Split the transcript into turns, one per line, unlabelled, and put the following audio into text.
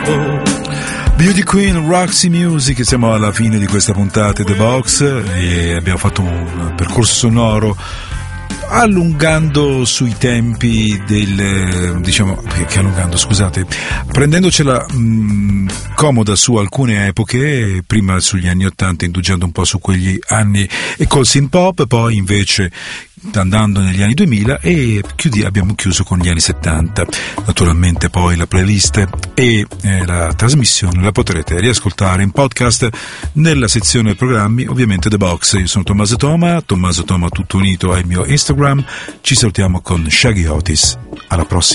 Beauty Queen, Roxy Music. Siamo alla fine di questa puntata The Box e abbiamo fatto un percorso sonoro allungando sui tempi del, diciamo, che allungando, scusate, prendendocela comoda su alcune epoche, prima sugli anni 80, indugiando un po' su quegli anni e col synth pop, poi invece andando negli anni 2000 e abbiamo chiuso con gli anni 70. Naturalmente poi la playlist e la trasmissione la potrete riascoltare in podcast nella sezione programmi, ovviamente The Box. Io sono Tommaso Toma tutto unito al mio Instagram. Ci salutiamo con Shaggy Otis. Alla prossima.